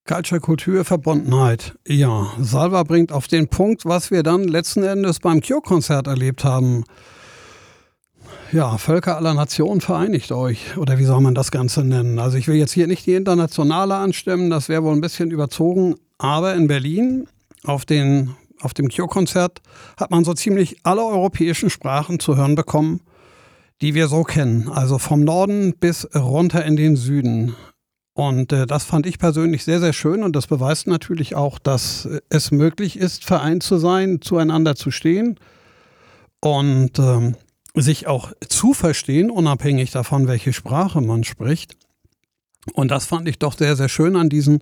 Culture, Kultur, Verbundenheit. Ja, Salva bringt auf den Punkt, was wir dann letzten Endes beim Cure-Konzert erlebt haben. Ja, Völker aller Nationen, vereinigt euch. Oder wie soll man das Ganze nennen? Also ich will jetzt hier nicht die Internationale anstimmen, das wäre wohl ein bisschen überzogen. Aber in Berlin auf dem Cure-Konzert hat man so ziemlich alle europäischen Sprachen zu hören bekommen, die wir so kennen. Also vom Norden bis runter in den Süden. Und das fand ich persönlich sehr, sehr schön. Und das beweist natürlich auch, dass es möglich ist, vereint zu sein, zueinander zu stehen und sich auch zu verstehen, unabhängig davon, welche Sprache man spricht. Und das fand ich doch sehr, sehr schön an diesem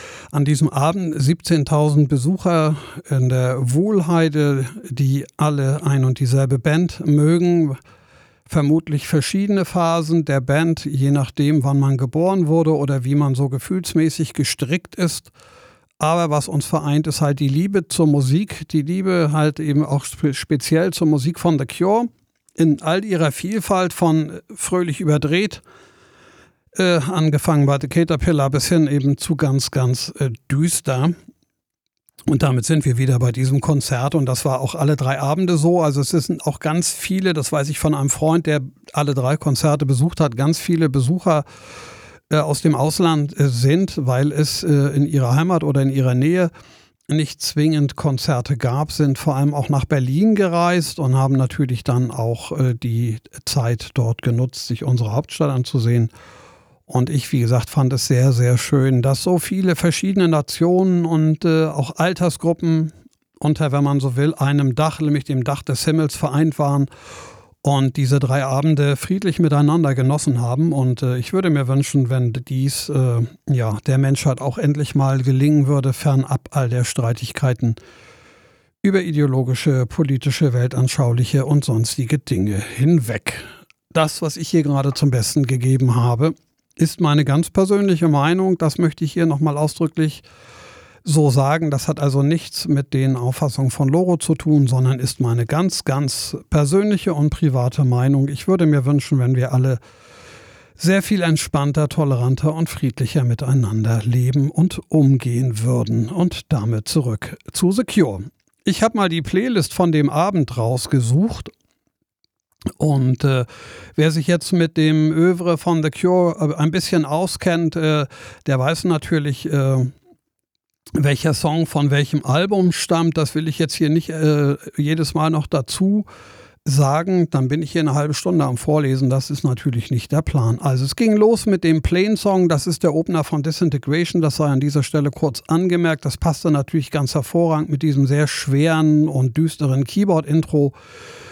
Abend. 17.000 Besucher in der Wohlheide, die alle ein und dieselbe Band mögen. Vermutlich verschiedene Phasen der Band, je nachdem, wann man geboren wurde oder wie man so gefühlsmäßig gestrickt ist. Aber was uns vereint, ist halt die Liebe zur Musik, die Liebe halt eben auch speziell zur Musik von The Cure in all ihrer Vielfalt, von fröhlich überdreht, angefangen bei The Caterpillar bis hin eben zu ganz, ganz düster. Und damit sind wir wieder bei diesem Konzert und das war auch alle 3 Abende so. Also es sind auch ganz viele, das weiß ich von einem Freund, der alle 3 Konzerte besucht hat, ganz viele Besucher aus dem Ausland sind, weil es in ihrer Heimat oder in ihrer Nähe nicht zwingend Konzerte gab, sind vor allem auch nach Berlin gereist und haben natürlich dann auch die Zeit dort genutzt, sich unsere Hauptstadt anzusehen. Und ich, wie gesagt, fand es sehr, sehr schön, dass so viele verschiedene Nationen und auch Altersgruppen unter, wenn man so will, einem Dach, nämlich dem Dach des Himmels, vereint waren und diese 3 Abende friedlich miteinander genossen haben. Und ich würde mir wünschen, wenn dies der Menschheit auch endlich mal gelingen würde, fernab all der Streitigkeiten über ideologische, politische, weltanschauliche und sonstige Dinge hinweg. Das, was ich hier gerade zum Besten gegeben habe, ist meine ganz persönliche Meinung. Das möchte ich hier nochmal ausdrücklich so sagen. Das hat also nichts mit den Auffassungen von Loro zu tun, sondern ist meine ganz, ganz persönliche und private Meinung. Ich würde mir wünschen, wenn wir alle sehr viel entspannter, toleranter und friedlicher miteinander leben und umgehen würden. Und damit zurück zu The Cure. Ich habe mal die Playlist von dem Abend rausgesucht. Und wer sich jetzt mit dem Œuvre von The Cure ein bisschen auskennt, der weiß natürlich, welcher Song von welchem Album stammt. Das will ich jetzt hier nicht jedes Mal noch dazu sagen. Dann bin ich hier eine halbe Stunde am Vorlesen. Das ist natürlich nicht der Plan. Also es ging los mit dem Plain Song. Das ist der Opener von Disintegration. Das sei an dieser Stelle kurz angemerkt. Das passte natürlich ganz hervorragend mit diesem sehr schweren und düsteren Keyboard-Intro.